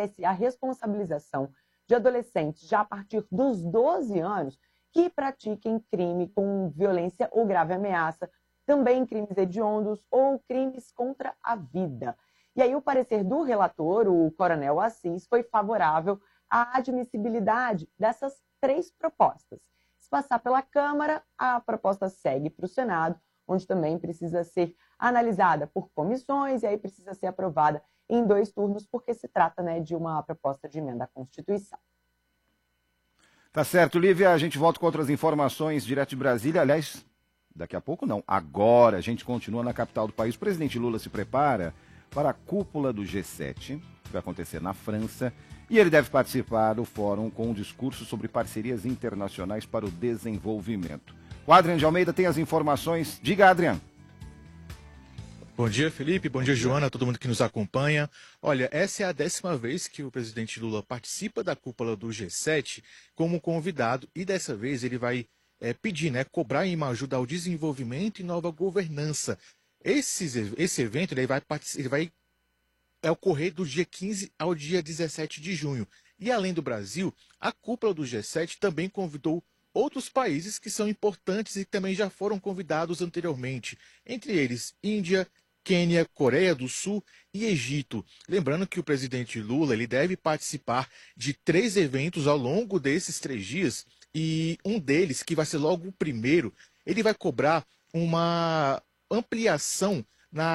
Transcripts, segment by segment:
estabelece a responsabilização de adolescentes já a partir dos 12 anos que pratiquem crime com violência ou grave ameaça, também crimes hediondos ou crimes contra a vida. E aí o parecer do relator, o Coronel Assis, foi favorável à admissibilidade dessas 3 propostas. Se passar pela Câmara, a proposta segue para o Senado, onde também precisa ser analisada por comissões e aí precisa ser aprovada em 2 turnos, porque se trata, né, de uma proposta de emenda à Constituição. Tá certo, Lívia, a gente volta com outras informações direto de Brasília. Aliás, daqui a pouco não, agora a gente continua na capital do país. O presidente Lula se prepara para a cúpula do G7, que vai acontecer na França, e ele deve participar do fórum com um discurso sobre parcerias internacionais para o desenvolvimento. O Adrian de Almeida tem as informações. Diga, Adrian. Bom dia, Felipe. Bom dia, Joana, todo mundo que nos acompanha. Olha, essa é a 10ª vez que o presidente Lula participa da cúpula do G7 como convidado e dessa vez ele vai pedir, cobrar uma ajuda ao desenvolvimento e nova governança. Esse evento ele vai ocorrer do dia 15 ao dia 17 de junho. E além do Brasil, a cúpula do G7 também convidou outros países que são importantes e que também já foram convidados anteriormente, entre eles Índia, Quênia, Coreia do Sul e Egito. Lembrando que o presidente Lula ele deve participar de 3 eventos ao longo desses 3 dias e um deles, que vai ser logo o primeiro, ele vai cobrar uma ampliação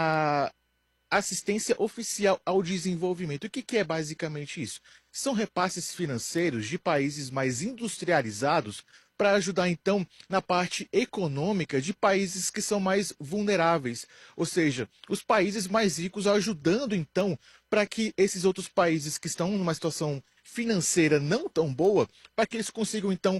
na assistência oficial ao desenvolvimento. O que é basicamente isso? São repasses financeiros de países mais industrializados para ajudar, então, na parte econômica de países que são mais vulneráveis. Ou seja, os países mais ricos ajudando, então, para que esses outros países que estão numa situação financeira não tão boa, para que eles consigam, então,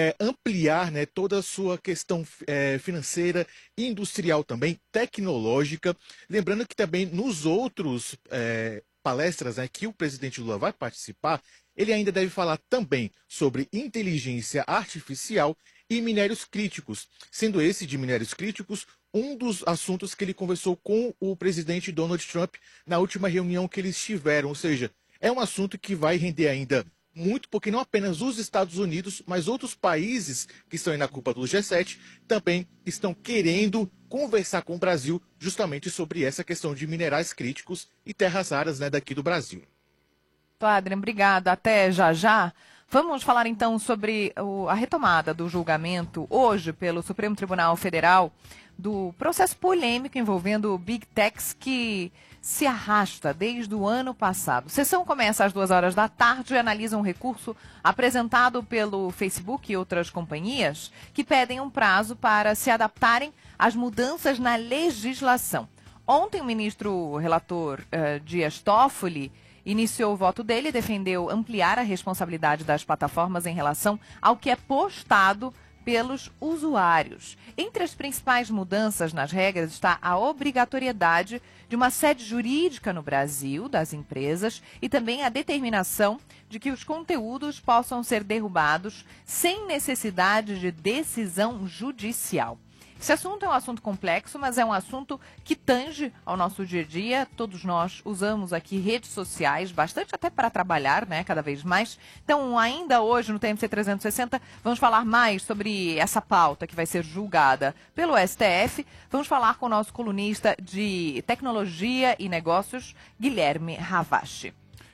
ampliar toda a sua questão financeira, industrial também, tecnológica. Lembrando que também nos outros palestras que o presidente Lula vai participar, ele ainda deve falar também sobre inteligência artificial e minérios críticos, sendo esse de minérios críticos um dos assuntos que ele conversou com o presidente Donald Trump na última reunião que eles tiveram. Ou seja, é um assunto que vai render ainda muito, porque não apenas os Estados Unidos, mas outros países que estão aí na cúpula do G7 também estão querendo conversar com o Brasil justamente sobre essa questão de minerais críticos e terras raras daqui do Brasil. Adrian, obrigada. Até já já. Vamos falar então sobre a retomada do julgamento hoje pelo Supremo Tribunal Federal do processo polêmico envolvendo o Big Techs que se arrasta desde o ano passado. A sessão começa às 14h e analisa um recurso apresentado pelo Facebook e outras companhias que pedem um prazo para se adaptarem às mudanças na legislação. Ontem o ministro relator Dias Toffoli iniciou o voto dele e defendeu ampliar a responsabilidade das plataformas em relação ao que é postado pelos usuários. Entre as principais mudanças nas regras está a obrigatoriedade de uma sede jurídica no Brasil das empresas e também a determinação de que os conteúdos possam ser derrubados sem necessidade de decisão judicial. Esse assunto é um assunto complexo, mas é um assunto que tange ao nosso dia a dia. Todos nós usamos aqui redes sociais, bastante até para trabalhar, cada vez mais. Então, ainda hoje, no TMC 360, vamos falar mais sobre essa pauta que vai ser julgada pelo STF. Vamos falar com o nosso colunista de tecnologia e negócios, Guilherme Ravache.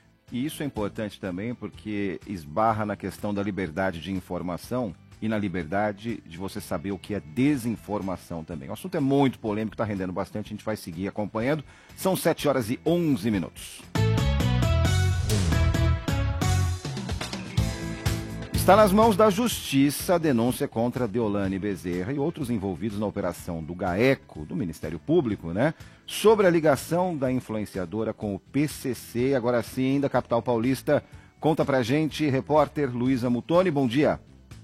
E isso é importante também porque esbarra na questão da liberdade de informação e na liberdade de você saber o que é desinformação também. O assunto é muito polêmico, está rendendo bastante, a gente vai seguir acompanhando. São 7h11. Está nas mãos da Justiça a denúncia contra Deolane Bezerra e outros envolvidos na operação do GAECO, do Ministério Público, sobre a ligação da influenciadora com o PCC. Agora sim, da capital paulista, conta pra gente, repórter Luísa Mutoni, bom dia.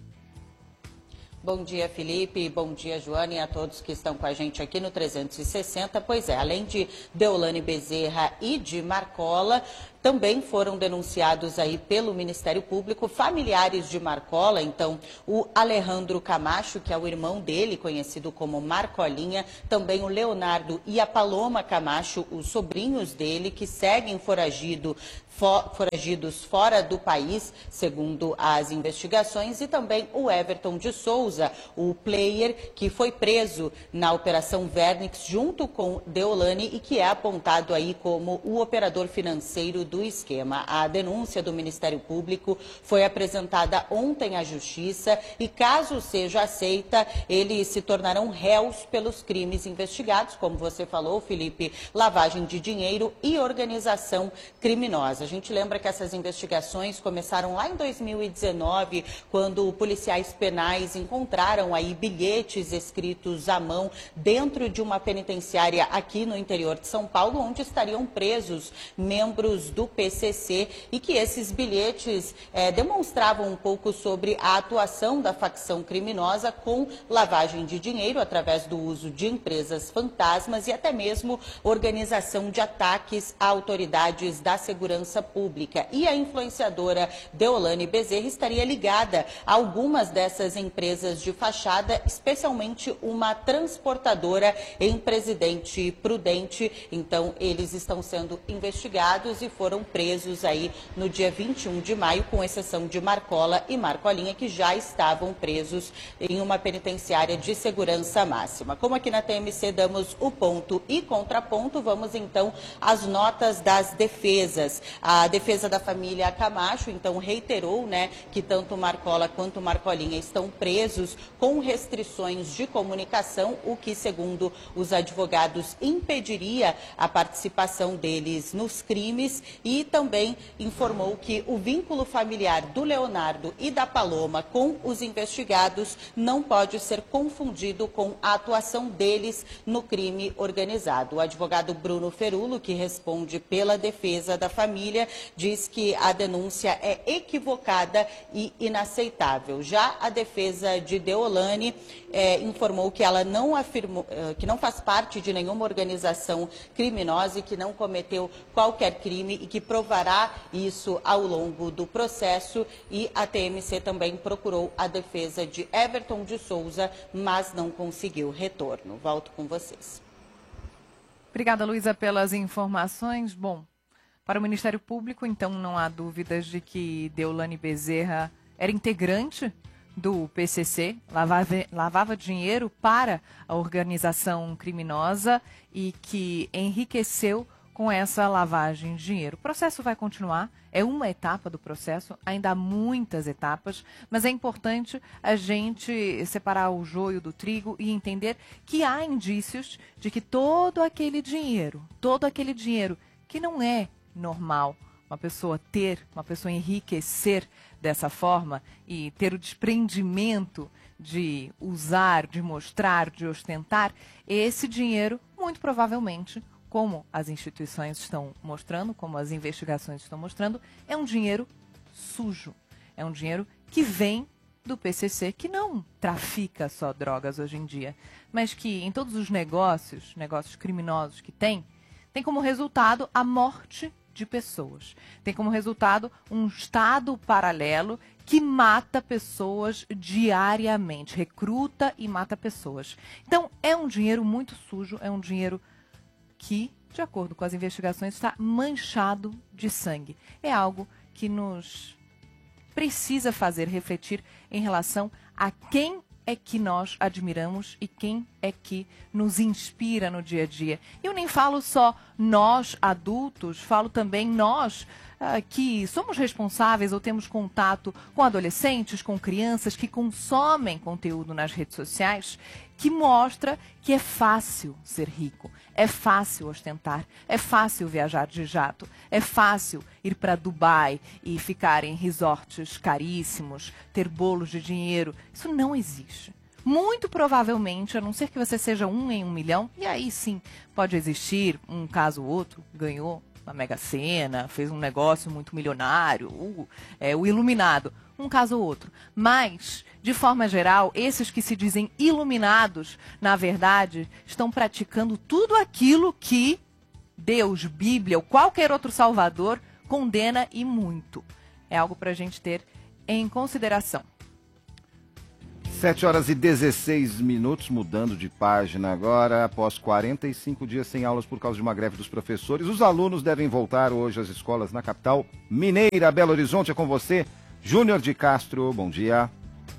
Bom dia, Felipe. Bom dia, Joana, e a todos que estão com a gente aqui no 360. Pois é, além de Deolane Bezerra e de Marcola, também foram denunciados aí pelo Ministério Público, familiares de Marcola, então o Alejandro Camacho, que é o irmão dele, conhecido como Marcolinha, também o Leonardo e a Paloma Camacho, os sobrinhos dele, que seguem foragidos fora do país, segundo as investigações, e também o Everton de Souza, o player que foi preso na Operação Vernix junto com Deolane e que é apontado aí como o operador financeiro do esquema. A denúncia do Ministério Público foi apresentada ontem à Justiça e, caso seja aceita, eles se tornarão réus pelos crimes investigados, como você falou, Felipe, lavagem de dinheiro e organização criminosa. A gente lembra que essas investigações começaram lá em 2019, quando policiais penais encontraram aí bilhetes escritos à mão dentro de uma penitenciária aqui no interior de São Paulo, onde estariam presos membros do PCC e que esses bilhetes demonstravam um pouco sobre a atuação da facção criminosa com lavagem de dinheiro através do uso de empresas fantasmas e até mesmo organização de ataques a autoridades da segurança pública. E a influenciadora Deolane Bezerra estaria ligada a algumas dessas empresas de fachada, especialmente uma transportadora em Presidente Prudente. Então, eles estão sendo investigados e foram presos aí no dia 21 de maio, com exceção de Marcola e Marcolinha, que já estavam presos em uma penitenciária de segurança máxima. Como aqui na TMC damos o ponto e contraponto, vamos então às notas das defesas. A defesa da família Camacho, então, reiterou, que tanto Marcola quanto Marcolinha estão presos com restrições de comunicação, o que, segundo os advogados, impediria a participação deles nos crimes, e também informou que o vínculo familiar do Leonardo e da Paloma com os investigados não pode ser confundido com a atuação deles no crime organizado. O advogado Bruno Ferulo, que responde pela defesa da família, diz que a denúncia é equivocada e inaceitável. Já a defesa de Deolane informou que ela não afirmou, que não faz parte de nenhuma organização criminosa e que não cometeu qualquer crime e que provará isso ao longo do processo. E a TMC também procurou a defesa de Everton de Souza, mas não conseguiu retorno. Volto com vocês. Obrigada, Luísa, pelas informações. Bom, para o Ministério Público, então, não há dúvidas de que Deolane Bezerra era integrante do PCC, lavava dinheiro para a organização criminosa e que enriqueceu com essa lavagem de dinheiro. O processo vai continuar, é uma etapa do processo, ainda há muitas etapas, mas é importante a gente separar o joio do trigo e entender que há indícios de que todo aquele dinheiro que não é normal uma pessoa enriquecer dessa forma e ter o desprendimento de usar, de mostrar, de ostentar, esse dinheiro, muito provavelmente, como as instituições estão mostrando, como as investigações estão mostrando, é um dinheiro sujo. É um dinheiro que vem do PCC, que não trafica só drogas hoje em dia, mas que em todos os negócios criminosos que tem como resultado a morte de pessoas. Tem como resultado um estado paralelo que mata pessoas diariamente, recruta e mata pessoas. Então, é um dinheiro muito sujo, é um dinheiro que, de acordo com as investigações, está manchado de sangue. É algo que nos precisa fazer refletir em relação a quem é que nós admiramos e quem é que nos inspira no dia a dia. Eu nem falo só nós, adultos, falo também nós que somos responsáveis ou temos contato com adolescentes, com crianças que consomem conteúdo nas redes sociais, que mostra que é fácil ser rico, é fácil ostentar, é fácil viajar de jato, é fácil ir para Dubai e ficar em resorts caríssimos, ter bolos de dinheiro. Isso não existe. Muito provavelmente, a não ser que você seja 1 em 1 milhão, e aí sim pode existir um caso ou outro, ganhou na Mega Sena, fez um negócio muito milionário, o iluminado, um caso ou outro. Mas, de forma geral, esses que se dizem iluminados, na verdade, estão praticando tudo aquilo que Deus, Bíblia ou qualquer outro salvador condena e muito. É algo para a gente ter em consideração. 7h16, mudando de página agora. Após 45 dias sem aulas por causa de uma greve dos professores, os alunos devem voltar hoje às escolas na capital mineira. Belo Horizonte, é com você, Júnior de Castro. Bom dia.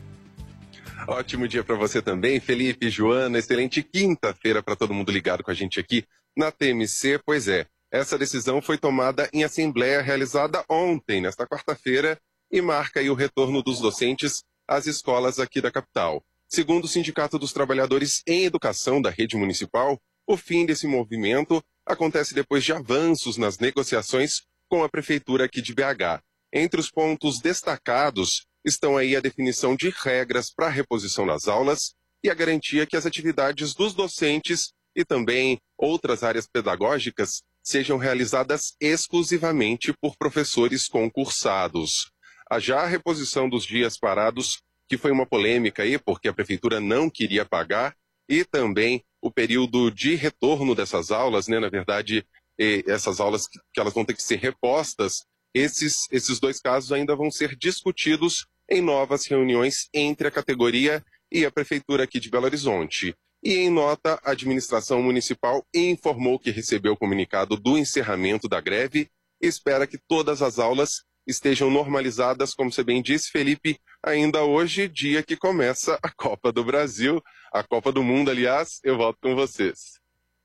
Ótimo dia para você também, Felipe, Joana. Excelente quinta-feira para todo mundo ligado com a gente aqui na TMC. Pois é, essa decisão foi tomada em assembleia realizada ontem, nesta quarta-feira, e marca aí o retorno dos docentes às escolas aqui da capital. Segundo o Sindicato dos Trabalhadores em Educação da Rede Municipal, o fim desse movimento acontece depois de avanços nas negociações com a Prefeitura aqui de BH. Entre os pontos destacados estão aí a definição de regras para a reposição das aulas e a garantia que as atividades dos docentes e também outras áreas pedagógicas sejam realizadas exclusivamente por professores concursados. Já a reposição dos dias parados, que foi uma polêmica aí, porque a prefeitura não queria pagar, e também o período de retorno dessas aulas, né? Na verdade, essas aulas que elas vão ter que ser repostas, esses dois casos ainda vão ser discutidos em novas reuniões entre a categoria e a prefeitura aqui de Belo Horizonte. E em nota, a administração municipal informou que recebeu o comunicado do encerramento da greve e espera que todas as aulas estejam normalizadas, como você bem disse, Felipe, ainda hoje, dia que começa a Copa do Brasil, a Copa do Mundo, aliás. Eu volto com vocês.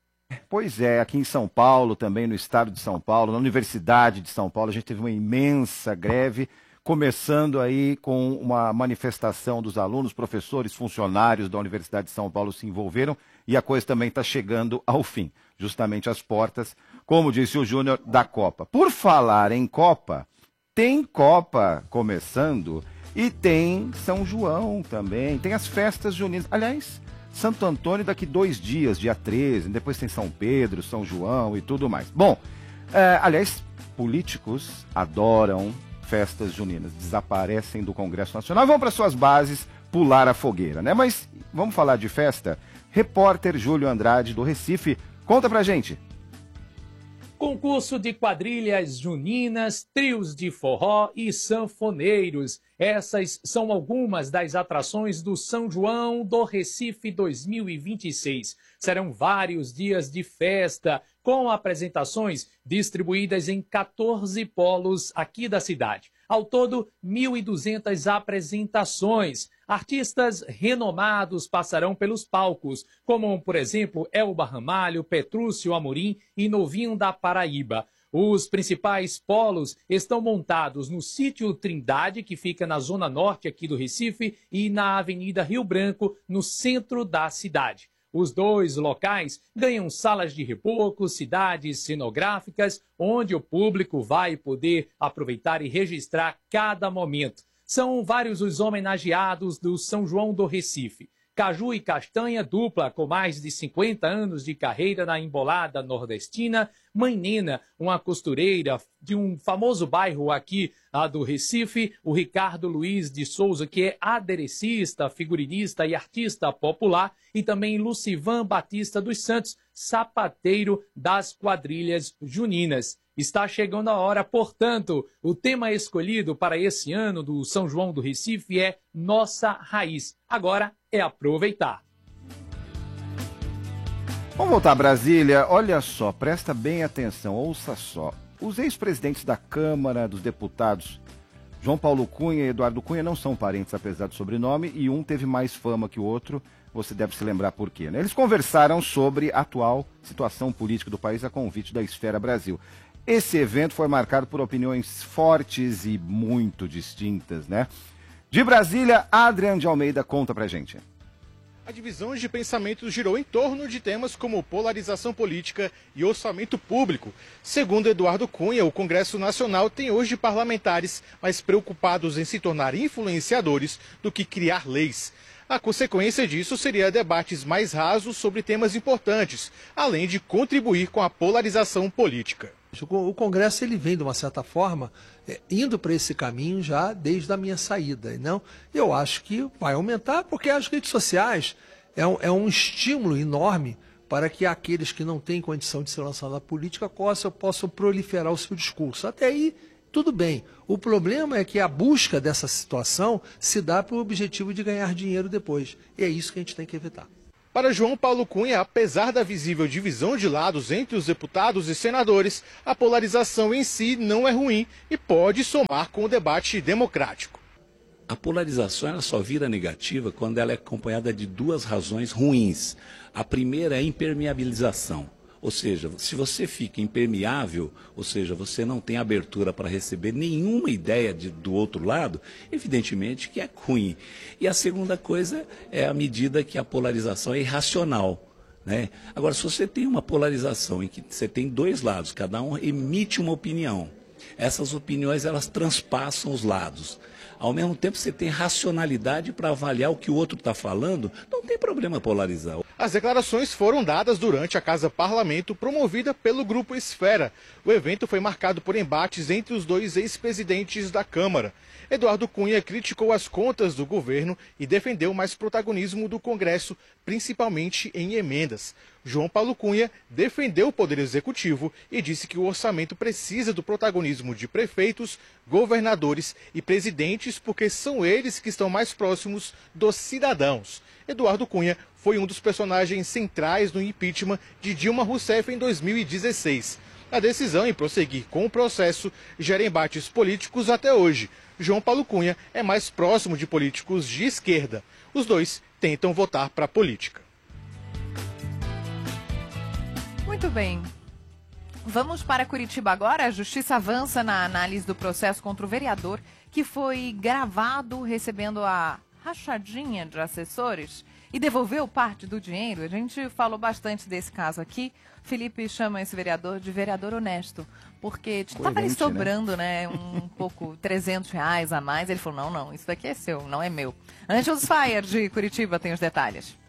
Pois é, aqui em São Paulo, também no estado de São Paulo, na Universidade de São Paulo, a gente teve uma imensa greve, começando aí com uma manifestação dos alunos, professores, funcionários da Universidade de São Paulo se envolveram e a coisa também está chegando ao fim, justamente às portas, como disse o Júnior, da Copa. Por falar em Copa, tem Copa começando e tem São João também, tem as festas juninas. Aliás, Santo Antônio daqui 2 dias, dia 13, depois tem São Pedro, São João e tudo mais. Bom, aliás, políticos adoram festas juninas, desaparecem do Congresso Nacional, vão para suas bases pular a fogueira, né? Mas vamos falar de festa? Repórter Júlio Andrade, do Recife, conta pra gente. Concurso de quadrilhas juninas, trios de forró e sanfoneiros. Essas são algumas das atrações do São João do Recife 2026. Serão vários dias de festa, com apresentações distribuídas em 14 polos aqui da cidade. Ao todo, 1.200 apresentações. Artistas renomados passarão pelos palcos, como, por exemplo, Elba Ramalho, Petrúcio Amorim e Novinho da Paraíba. Os principais polos estão montados no Sítio Trindade, que fica na zona norte aqui do Recife, e na Avenida Rio Branco, no centro da cidade. Os dois locais ganham salas de repouso, cidades cenográficas, onde o público vai poder aproveitar e registrar cada momento. São vários os homenageados do São João do Recife. Caju e Castanha, dupla com mais de 50 anos de carreira na embolada nordestina. Mãe Nena, uma costureira de um famoso bairro aqui do Recife. O Ricardo Luiz de Souza, que é aderecista, figurinista e artista popular. E também Lucivan Batista dos Santos, sapateiro das quadrilhas juninas. Está chegando a hora, portanto, o tema escolhido para esse ano do São João do Recife é Nossa Raiz. Agora é aproveitar. Vamos voltar a Brasília. Olha só, presta bem atenção, ouça só. Os ex-presidentes da Câmara dos Deputados, João Paulo Cunha e Eduardo Cunha, não são parentes apesar do sobrenome, e um teve mais fama que o outro. Você deve se lembrar por quê, né? Eles conversaram sobre a atual situação política do país a convite da Esfera Brasil. Esse evento foi marcado por opiniões fortes e muito distintas, né? De Brasília, Adriano de Almeida conta pra gente. A divisão de pensamento girou em torno de temas como polarização política e orçamento público. Segundo Eduardo Cunha, o Congresso Nacional tem hoje parlamentares mais preocupados em se tornar influenciadores do que criar leis. A consequência disso seria debates mais rasos sobre temas importantes, além de contribuir com a polarização política. O Congresso ele vem, de uma certa forma, indo para esse caminho já desde a minha saída. Não, eu acho que vai aumentar, porque as redes sociais é um estímulo enorme para que aqueles que não têm condição de ser lançados na política possam proliferar o seu discurso. Até aí, tudo bem. O problema é que a busca dessa situação se dá para o objetivo de ganhar dinheiro depois. E é isso que a gente tem que evitar. Para João Paulo Cunha, apesar da visível divisão de lados entre os deputados e senadores, a polarização em si não é ruim e pode somar com o debate democrático. A polarização ela só vira negativa quando ela é acompanhada de duas razões ruins. A primeira é a impermeabilização. Ou seja, se você fica impermeável, ou seja, você não tem abertura para receber nenhuma ideia do outro lado, evidentemente que é ruim. E a segunda coisa é a medida que a polarização é irracional, né? Agora, se você tem uma polarização em que você tem dois lados, cada um emite uma opinião, essas opiniões elas transpassam os lados. Ao mesmo tempo, você tem racionalidade para avaliar o que o outro está falando, não tem problema polarizar. As declarações foram dadas durante a Casa Parlamento, promovida pelo Grupo Esfera. O evento foi marcado por embates entre os dois ex-presidentes da Câmara. Eduardo Cunha criticou as contas do governo e defendeu mais protagonismo do Congresso, principalmente em emendas. João Paulo Cunha defendeu o Poder Executivo e disse que o orçamento precisa do protagonismo de prefeitos, governadores e presidentes, porque são eles que estão mais próximos dos cidadãos. Eduardo Cunha foi um dos personagens centrais no impeachment de Dilma Rousseff em 2016. A decisão em prosseguir com o processo gera embates políticos até hoje. João Paulo Cunha é mais próximo de políticos de esquerda. Os dois tentam votar para a política. Muito bem. Vamos para Curitiba agora. A Justiça avança na análise do processo contra o vereador que foi gravado recebendo a rachadinha de assessores e devolveu parte do dinheiro. A gente falou bastante desse caso aqui. Felipe chama esse vereador de vereador honesto, porque estava lhe sobrando, né, um pouco, R$300 a mais. Ele falou, não, isso daqui é seu, não é meu. Ângelo Fire, de Curitiba, tem os detalhes.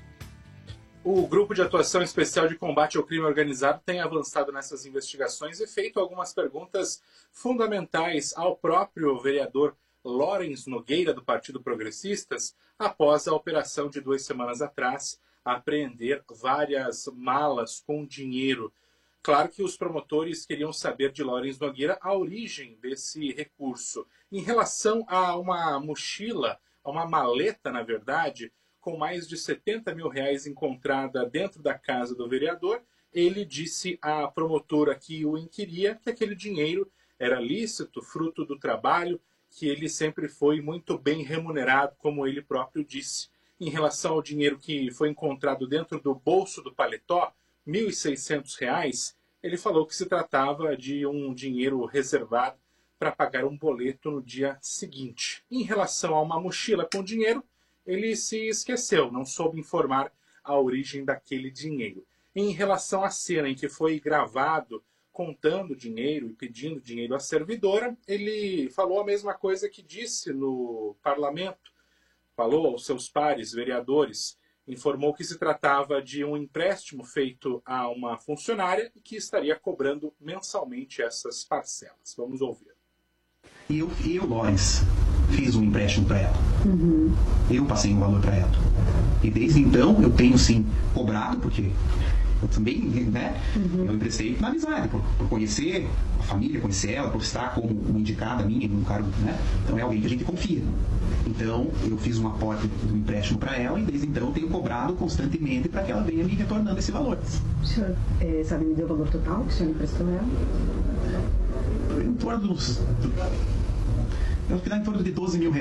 O Grupo de Atuação Especial de Combate ao Crime Organizado tem avançado nessas investigações e feito algumas perguntas fundamentais ao próprio vereador Lawrence Nogueira, do Partido Progressistas, após a operação de 2 semanas atrás apreender várias malas com dinheiro. Claro que os promotores queriam saber de Lawrence Nogueira a origem desse recurso. Em relação a uma mochila, a uma maleta, na verdade, com mais de R$70 mil encontrada dentro da casa do vereador, ele disse à promotora que o inquiria que aquele dinheiro era lícito, fruto do trabalho, que ele sempre foi muito bem remunerado, como ele próprio disse. Em relação ao dinheiro que foi encontrado dentro do bolso do paletó, R$ 1.600, ele falou que se tratava de um dinheiro reservado para pagar um boleto no dia seguinte. Em relação a uma mochila com dinheiro, ele se esqueceu, não soube informar a origem daquele dinheiro. Em relação à cena em que foi gravado contando dinheiro e pedindo dinheiro à servidora, ele falou a mesma coisa que disse no parlamento. Falou aos seus pares vereadores, informou que se tratava de um empréstimo feito a uma funcionária e que estaria cobrando mensalmente essas parcelas. Vamos ouvir. Eu Lawrence, fiz um empréstimo para ela. Eu passei um valor para ela. E desde então eu tenho sim cobrado, porque eu também, né? Eu emprestei na amizade, por conhecer a família, conhecer ela, por estar como uma indicada minha num cargo, né? Então é alguém que a gente confia. Então eu fiz um aporte do empréstimo para ela e desde então eu tenho cobrado constantemente para que ela venha me retornando esse valor. O senhor sabe me dizer o valor total que o senhor emprestou a ela? Em torno dos... Eu acho que dá em torno de R$12 mil.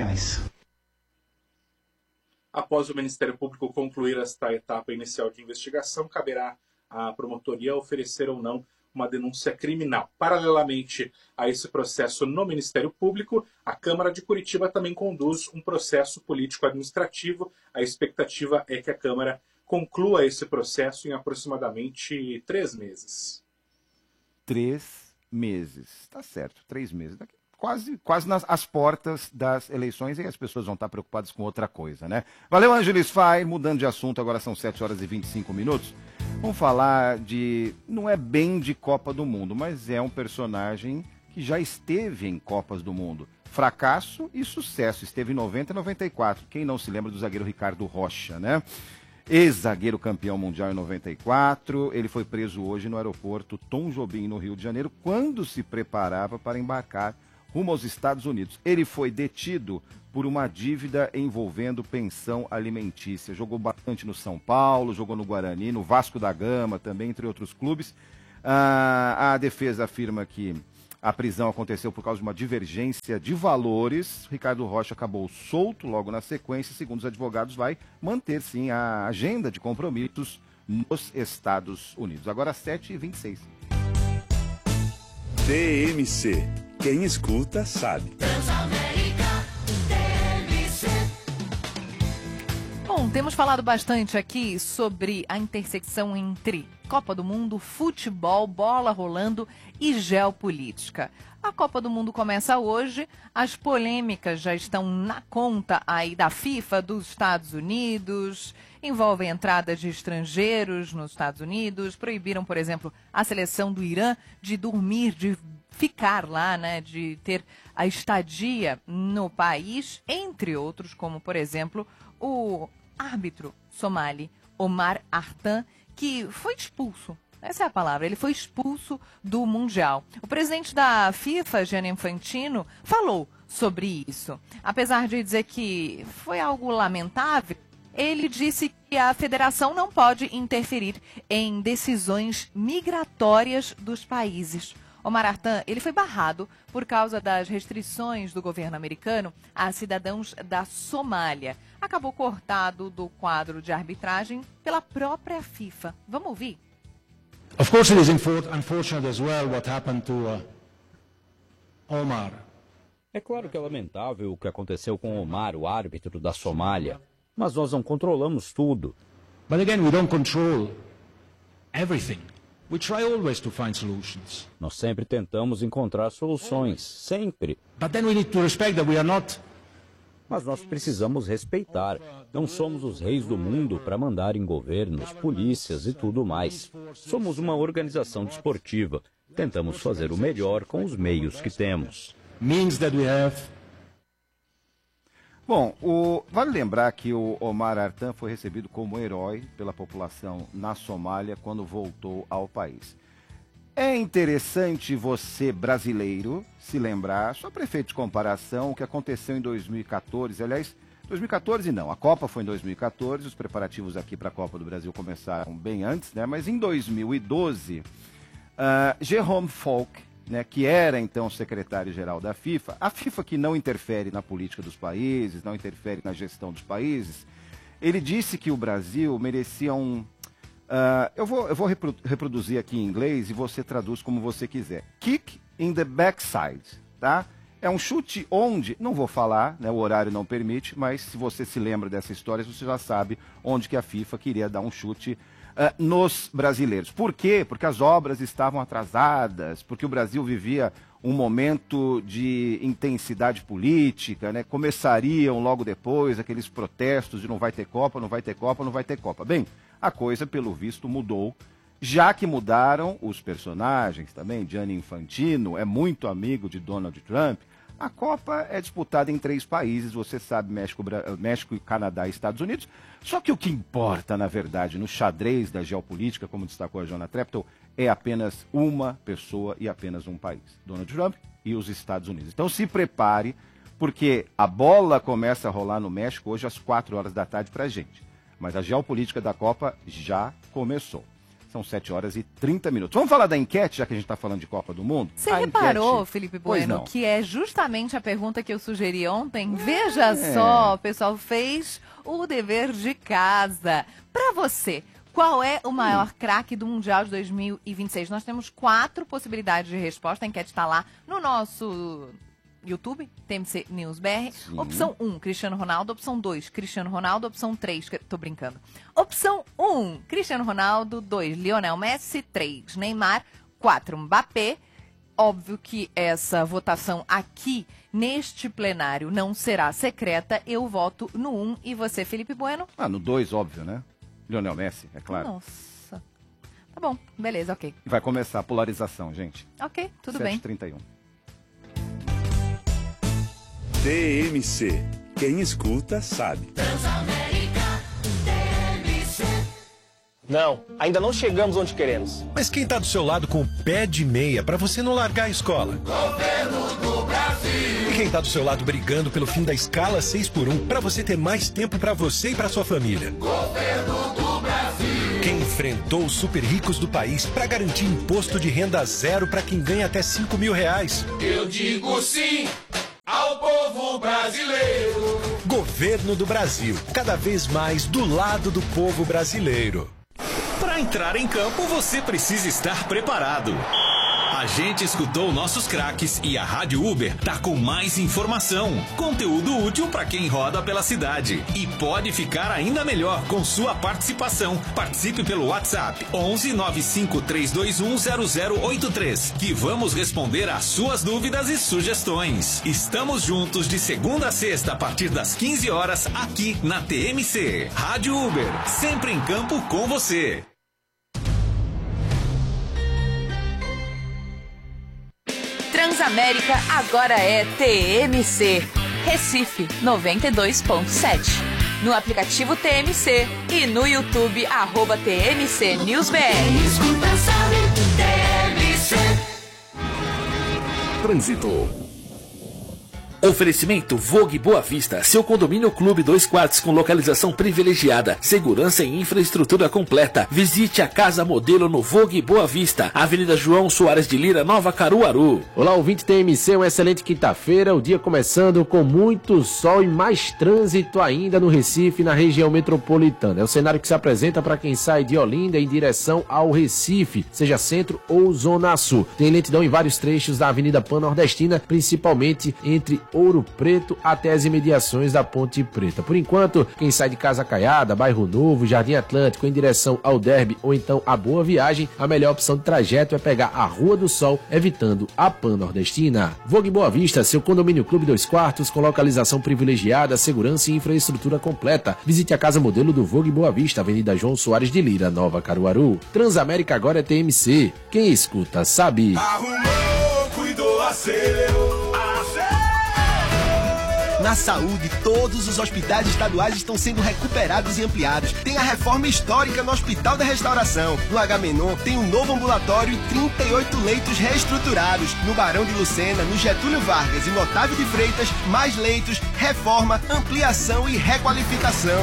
Após o Ministério Público concluir esta etapa inicial de investigação, caberá à promotoria oferecer ou não uma denúncia criminal. Paralelamente a esse processo no Ministério Público, a Câmara de Curitiba também conduz um processo político-administrativo. A expectativa é que a Câmara conclua esse processo em aproximadamente 3 meses. 3 meses. Tá certo, 3 meses. Daqui quase nas portas das eleições e as pessoas vão estar preocupadas com outra coisa, né? Valeu, Ângeles Fai. Mudando de assunto, agora são 7h25. Vamos falar de... Não é bem de Copa do Mundo, mas é um personagem que já esteve em Copas do Mundo. Fracasso e sucesso. Esteve em 90 e 94. Quem não se lembra do zagueiro Ricardo Rocha, né? ex-zagueiro campeão mundial em 94. Ele foi preso hoje no aeroporto Tom Jobim, no Rio de Janeiro, quando se preparava para embarcar rumo aos Estados Unidos. Ele foi detido por uma dívida envolvendo pensão alimentícia. Jogou bastante no São Paulo, jogou no Guarani, no Vasco da Gama também, entre outros clubes. A defesa afirma que a prisão aconteceu por causa de uma divergência de valores. Ricardo Rocha acabou solto logo na sequência. Segundo os advogados, vai manter, sim, a agenda de compromissos nos Estados Unidos. Agora, 7h26. TMC. Quem escuta, sabe. Bom, temos falado bastante aqui sobre a intersecção entre Copa do Mundo, futebol, bola rolando e geopolítica. A Copa do Mundo começa hoje, as polêmicas já estão na conta aí da FIFA, dos Estados Unidos, envolvem entradas de estrangeiros nos Estados Unidos, proibiram, por exemplo, a seleção do Irã de dormir, de ficar lá, né, de ter a estadia no país, entre outros, como, por exemplo, o árbitro somali Omar Artan, que foi expulso. Essa é a palavra, ele foi expulso do Mundial. O presidente da FIFA, Gianni Infantino, falou sobre isso. Apesar de dizer que foi algo lamentável, ele disse que a federação não pode interferir em decisões migratórias dos países. Omar Artan, ele foi barrado por causa das restrições do governo americano a cidadãos da Somália. Acabou cortado do quadro de arbitragem pela própria FIFA. Vamos ouvir? Of course, it is unfortunate as well what happened to Omar. É claro que é lamentável o que aconteceu com Omar, o árbitro da Somália, mas nós não controlamos tudo. But again, we don't control everything. We try always to find solutions. Nós sempre tentamos encontrar soluções, sempre. But then we need to respect that we are not. Mas nós precisamos respeitar. Não somos os reis do mundo para mandar em governos, polícias e tudo mais. Somos uma organização desportiva. Tentamos fazer o melhor com os meios que temos. Means that we have. Bom, vale lembrar que o Omar Artan foi recebido como herói pela população na Somália quando voltou ao país. É interessante você, brasileiro, se lembrar, só para efeito de comparação, o que aconteceu em 2014. Aliás, 2014 não, a Copa foi em 2014, os preparativos aqui para a Copa do Brasil começaram bem antes, né? Mas em 2012, Jérôme Falk, né, que era então secretário-geral da FIFA, a FIFA que não interfere na política dos países, não interfere na gestão dos países, ele disse que o Brasil merecia um... eu vou reproduzir aqui em inglês e você traduz como você quiser. Kick in the backside, tá? É um chute onde, não vou falar, né, o horário não permite, mas se você se lembra dessa história, você já sabe onde que a FIFA queria dar um chute nos brasileiros. Por quê? Porque as obras estavam atrasadas, porque o Brasil vivia um momento de intensidade política, né? Começariam logo depois aqueles protestos de não vai ter Copa, não vai ter Copa, não vai ter Copa. Bem, a coisa, pelo visto, mudou, já que mudaram os personagens também. Gianni Infantino é muito amigo de Donald Trump. A Copa é disputada em 3 países, você sabe, México, Canadá e Estados Unidos. Só que o que importa, na verdade, no xadrez da geopolítica, como destacou a Joana Treptow, é apenas uma pessoa e apenas um país. Donald Trump e os Estados Unidos. Então se prepare, porque a bola começa a rolar no México hoje às 4 horas da tarde pra gente. Mas a geopolítica da Copa já começou. São 7h30. Vamos falar da enquete, já que a gente está falando de Copa do Mundo? Você reparou, Felipe Bueno, que é justamente a pergunta que eu sugeri ontem? Veja só, o pessoal fez o dever de casa. Para você, qual é o maior craque do Mundial de 2026? Nós temos 4 possibilidades de resposta. A enquete está lá no nosso YouTube, TMC News BR. Sim. Opção 1, Cristiano Ronaldo. Opção 2, Cristiano Ronaldo. Opção 3, tô brincando. Opção 1, Cristiano Ronaldo. 2, Lionel Messi. 3, Neymar. 4, Mbappé. Óbvio que essa votação aqui, neste plenário, não será secreta. Eu voto no 1. E você, Felipe Bueno? No 2, óbvio, né? Lionel Messi, é claro. Nossa. Tá bom, beleza, ok. Vai começar a polarização, gente. Ok, tudo bem. 7h31. TMC. Quem escuta, sabe. Transamérica, TMC. Não, ainda não chegamos onde queremos. Mas quem tá do seu lado com o pé de meia pra você não largar a escola? Governo do Brasil! E quem tá do seu lado brigando pelo fim da escala 6x1 pra você ter mais tempo pra você e pra sua família? Governo do Brasil! Quem enfrentou os super ricos do país pra garantir imposto de renda zero pra quem ganha até R$5.000? Eu digo sim ao povo brasileiro! Governo do Brasil, cada vez mais do lado do povo brasileiro. Para entrar em campo, você precisa estar preparado. A gente escutou nossos craques e a Rádio Uber tá com mais informação, conteúdo útil para quem roda pela cidade. E pode ficar ainda melhor com sua participação. Participe pelo WhatsApp 11 95 321 0083, que vamos responder às suas dúvidas e sugestões. Estamos juntos de segunda a sexta a partir das 15 horas aqui na TMC. Rádio Uber, sempre em campo com você. Transamérica agora é TMC. Recife 92.7. No aplicativo TMC e no YouTube @TMC News BR. Escuta, sabe, TMC. Trânsito. Oferecimento Vogue Boa Vista, seu condomínio clube 2 quartos com localização privilegiada, segurança e infraestrutura completa. Visite a casa modelo no Vogue Boa Vista, Avenida João Soares de Lira, Nova Caruaru. Olá, ouvinte TMC, uma excelente quinta-feira, o dia começando com muito sol e mais trânsito ainda no Recife, na região metropolitana. É o cenário que se apresenta para quem sai de Olinda em direção ao Recife, seja centro ou zona sul. Tem lentidão em vários trechos da Avenida Pan-Nordestina, principalmente entre Ouro Preto até as imediações da Ponte Preta. Por enquanto, quem sai de Casa Caiada, Bairro Novo, Jardim Atlântico em direção ao Derby ou então a Boa Viagem, a melhor opção de trajeto é pegar a Rua do Sol, evitando a Pan-Nordestina. Vogue Boa Vista, seu condomínio clube 2 quartos com localização privilegiada, segurança e infraestrutura completa. Visite a casa modelo do Vogue Boa Vista, Avenida João Soares de Lira, Nova Caruaru. Transamérica agora é TMC. Quem escuta sabe. Arrumou, cuidou, acerou. Na saúde, todos os hospitais estaduais estão sendo recuperados e ampliados. Tem a reforma histórica no Hospital da Restauração. No Agamenon tem um novo ambulatório e 38 leitos reestruturados. No Barão de Lucena, no Getúlio Vargas e no Otávio de Freitas, mais leitos, reforma, ampliação e requalificação.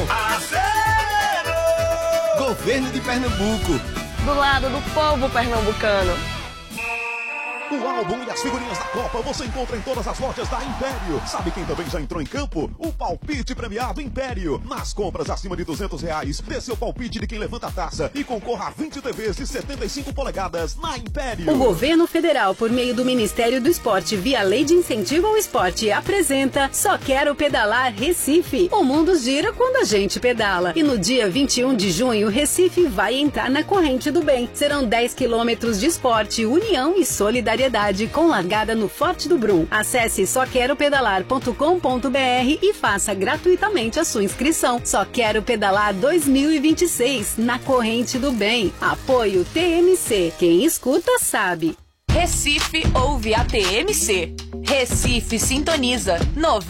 Acerou! Governo de Pernambuco. Do lado do povo pernambucano. O álbum e as figurinhas da Copa você encontra em todas as lojas da Império. Sabe quem também já entrou em campo? O palpite premiado Império. Nas compras acima de R$200, dê seu palpite de quem levanta a taça e concorra a 20 TVs de 75 polegadas na Império. O Governo Federal, por meio do Ministério do Esporte, via Lei de Incentivo ao Esporte, apresenta Só Quero Pedalar Recife. O mundo gira quando a gente pedala. E no dia 21 de junho, Recife vai entrar na corrente do bem. Serão 10 quilômetros de esporte, união e solidariedade, com largada no Forte do Brum. Acesse soqueropedalar.com.br e faça gratuitamente a sua inscrição. Só Quero Pedalar 2026, na corrente do bem. Apoio TMC. Quem escuta sabe. Recife ouve a TMC. Recife sintoniza 90.